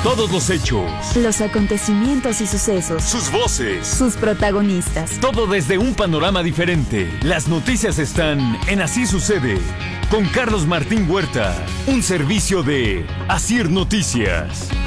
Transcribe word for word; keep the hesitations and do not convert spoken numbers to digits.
Todos los hechos, los acontecimientos y sucesos, sus voces, sus protagonistas. Todo desde un panorama diferente. Las noticias están en Así Sucede, con Carlos Martín Huerta. Un servicio de Asir Noticias.